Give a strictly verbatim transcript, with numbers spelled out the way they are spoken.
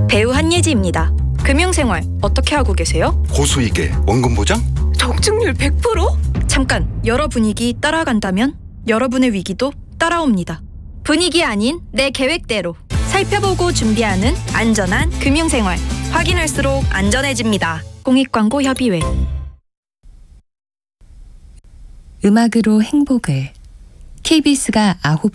배우 한예지입니다. 금융생활 어떻게 하고 계세요? 고수익에 원금 보장? 적중률 백 퍼센트? 잠깐, 여러 분위기 따라간다면 여러분의 위기도 따라옵니다. 분위기 아닌 내 계획대로 살펴보고 준비하는 안전한 금융생활. 확인할수록 안전해집니다. 공익광고협의회. 음악으로 행복을. 케이비에스가 아홉